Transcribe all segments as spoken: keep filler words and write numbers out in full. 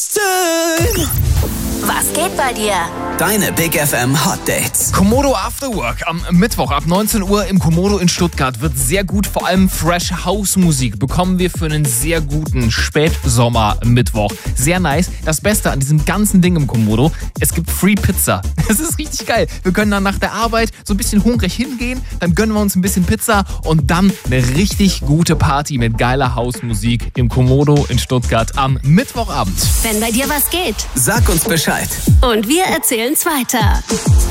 Was geht bei dir? Deine Big F M Hot Dates. Komodo After Work am Mittwoch ab neunzehn Uhr im Komodo in Stuttgart wird sehr gut. Vor allem Fresh House Musik bekommen wir für einen sehr guten Spätsommer-Mittwoch. Sehr nice. Das Beste an diesem ganzen Ding im Komodo, es gibt Free Pizza. Das ist richtig geil. Wir können dann nach der Arbeit so ein bisschen hungrig hingehen, dann gönnen wir uns ein bisschen Pizza und dann eine richtig gute Party mit geiler Hausmusik im Komodo in Stuttgart am Mittwochabend. Wenn bei dir was geht. Sag uns Bescheid. Und wir erzählen's weiter.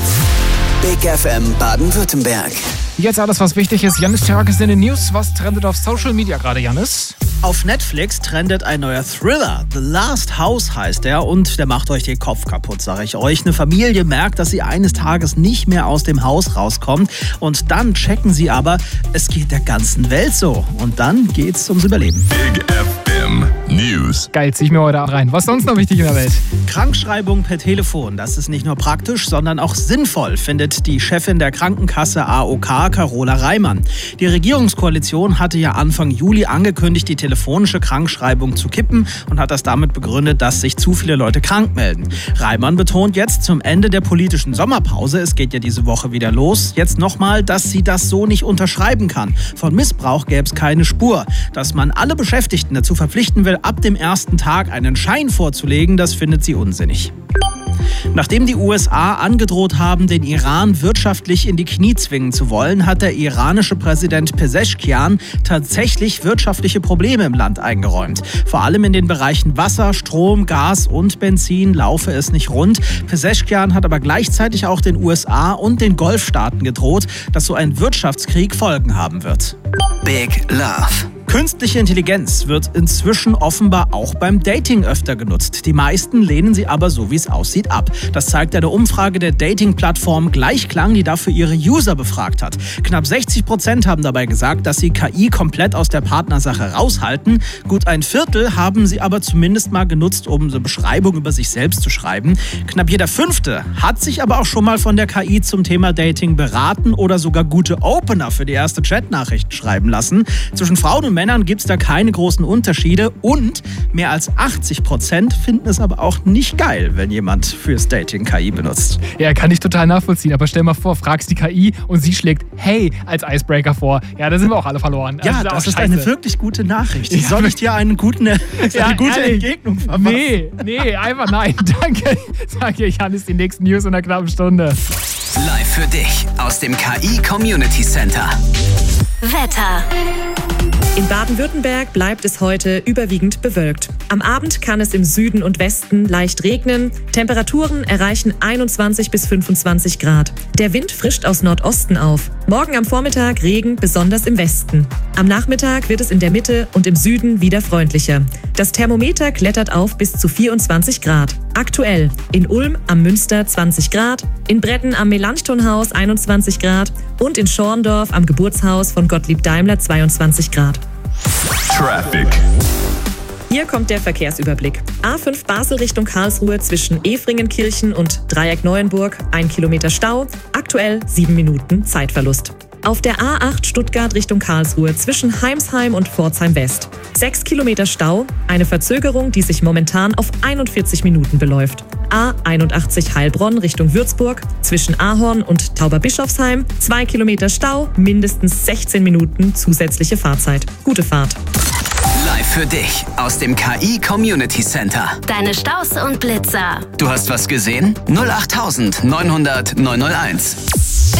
Big F M Baden-Württemberg. Jetzt alles, was wichtig ist. Janis Terrak ist in den News. Was trendet auf Social Media gerade, Janis? Auf Netflix trendet ein neuer Thriller. The Last House heißt er und der macht euch den Kopf kaputt, sage ich euch. Eine Familie merkt, dass sie eines Tages nicht mehr aus dem Haus rauskommt und dann checken sie aber, es geht der ganzen Welt so. Und dann geht's ums Überleben. Big F M News. Geil, zieh ich mir heute rein. Was ist sonst noch wichtig in der Welt? Krankschreibung per Telefon, das ist nicht nur praktisch, sondern auch sinnvoll, findet die Chefin der Krankenkasse A O K, Carola Reimann. Die Regierungskoalition hatte ja Anfang Juli angekündigt, die telefonische Krankschreibung zu kippen und hat das damit begründet, dass sich zu viele Leute krank melden. Reimann betont jetzt zum Ende der politischen Sommerpause, es geht ja diese Woche wieder los, jetzt nochmal, dass sie das so nicht unterschreiben kann. Von Missbrauch gäbe es keine Spur. Dass man alle Beschäftigten dazu verpflichten will, ab dem ersten Tag einen Schein vorzulegen, das findet sie unsinnig. Nachdem die U S A angedroht haben, den Iran wirtschaftlich in die Knie zwingen zu wollen, hat der iranische Präsident Pezeshkian tatsächlich wirtschaftliche Probleme im Land eingeräumt. Vor allem in den Bereichen Wasser, Strom, Gas und Benzin laufe es nicht rund. Pezeshkian hat aber gleichzeitig auch den U S A und den Golfstaaten gedroht, dass so ein Wirtschaftskrieg Folgen haben wird. Big Love. Künstliche Intelligenz wird inzwischen offenbar auch beim Dating öfter genutzt. Die meisten lehnen sie aber, so wie es aussieht, ab. Das zeigt eine Umfrage der Dating-Plattform Gleichklang, die dafür ihre User befragt hat. Knapp sechzig Prozent haben dabei gesagt, dass sie K I komplett aus der Partnersache raushalten. Gut ein Viertel haben sie aber zumindest mal genutzt, um eine Beschreibung über sich selbst zu schreiben. Knapp jeder Fünfte hat sich aber auch schon mal von der K I zum Thema Dating beraten oder sogar gute Opener für die erste Chatnachricht schreiben lassen. Zwischen Frauen und Männern gibt es da keine großen Unterschiede und mehr als achtzig Prozent finden es aber auch nicht geil, wenn jemand fürs Dating K I benutzt. Ja, kann ich total nachvollziehen, aber stell mal vor, fragst die K I und sie schlägt Hey als Icebreaker vor. Ja, da sind wir auch alle verloren. Ja, also, das ist scheiße. Eine wirklich gute Nachricht. Ja. Soll ich dir einen guten, eine ja, gute ehrlich. Entgegnung verpassen? Nee, nee, einfach nein. Danke. Danke, Janis, die nächsten News in einer knappen Stunde. Live für dich aus dem K I Community Center. Wetter. In Baden-Württemberg bleibt es heute überwiegend bewölkt. Am Abend kann es im Süden und Westen leicht regnen. Temperaturen erreichen einundzwanzig bis fünfundzwanzig Grad. Der Wind frischt aus Nordosten auf. Morgen am Vormittag Regen, besonders im Westen. Am Nachmittag wird es in der Mitte und im Süden wieder freundlicher. Das Thermometer klettert auf bis zu vierundzwanzig Grad. Aktuell in Ulm am Münster zwanzig Grad, in Bretten am Melanchthonhaus einundzwanzig Grad und in Schorndorf am Geburtshaus von Gottlieb Daimler zweiundzwanzig Grad. Traffic. Hier kommt der Verkehrsüberblick. A fünf Basel Richtung Karlsruhe zwischen Efringenkirchen und Dreieck Neuenburg, ein Kilometer Stau, aktuell sieben Minuten Zeitverlust. Auf der A acht Stuttgart Richtung Karlsruhe zwischen Heimsheim und Pforzheim West. sechs Kilometer Stau, eine Verzögerung, die sich momentan auf einundvierzig Minuten beläuft. A einundachtzig Heilbronn Richtung Würzburg zwischen Ahorn und Tauberbischofsheim. zwei Kilometer Stau, mindestens sechzehn Minuten zusätzliche Fahrzeit. Gute Fahrt. Live für dich aus dem K I Community Center. Deine Staus und Blitzer. Du hast was gesehen? null acht neun null null neun null eins.